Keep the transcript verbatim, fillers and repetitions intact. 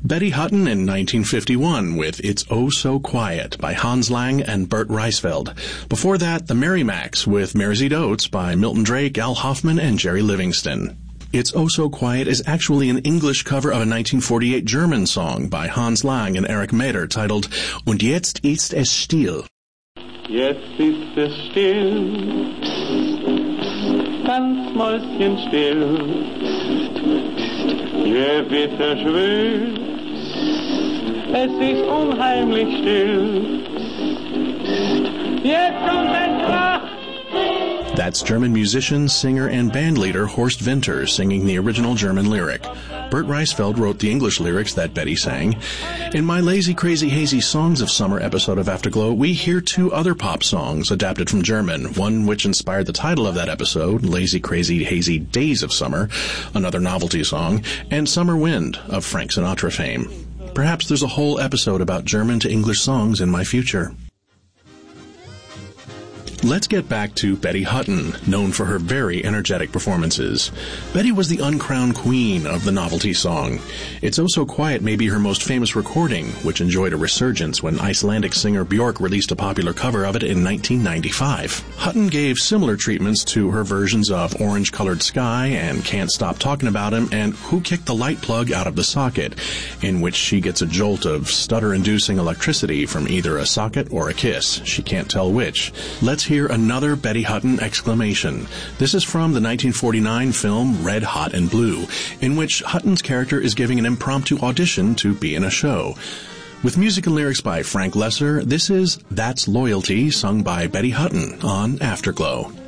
Betty Hutton in nineteen fifty-one with It's Oh So Quiet by Hans Lang and Bert Reisfeld. Before that, the Merrimacs with Mary Z. Oates by Milton Drake, Al Hoffman, and Jerry Livingston. It's Oh So Quiet is actually an English cover of a nineteen forty-eight German song by Hans Lang and Erich Maeder titled Und jetzt ist es still. Jetzt ist es still, ganz mäuschenstill, Gewitter schwül, es ist unheimlich still, jetzt kommt ein Krach. That's German musician, singer, and bandleader Horst Winter singing the original German lyric. Bert Reisfeld wrote the English lyrics that Betty sang. In my Lazy, Crazy, Hazy Songs of Summer episode of Afterglow, we hear two other pop songs adapted from German, one which inspired the title of that episode, Lazy, Crazy, Hazy Days of Summer, another novelty song, and Summer Wind of Frank Sinatra fame. Perhaps there's a whole episode about German to English songs in my future. Let's get back to Betty Hutton, known for her very energetic performances. Betty was the uncrowned queen of the novelty song. It's Oh So Quiet may be her most famous recording, which enjoyed a resurgence when Icelandic singer Björk released a popular cover of it in nineteen ninety-five. Hutton gave similar treatments to her versions of Orange Colored Sky and Can't Stop Talking About Him and Who Kicked the Light Plug Out of the Socket, in which she gets a jolt of stutter-inducing electricity from either a socket or a kiss. She can't tell which. Let's hear Hear another Betty Hutton exclamation. This is from the nineteen forty-nine film Red, Hot, and Blue, in which Hutton's character is giving an impromptu audition to be in a show. With music and lyrics by Frank Lesser, this is That's Loyalty, sung by Betty Hutton on Afterglow.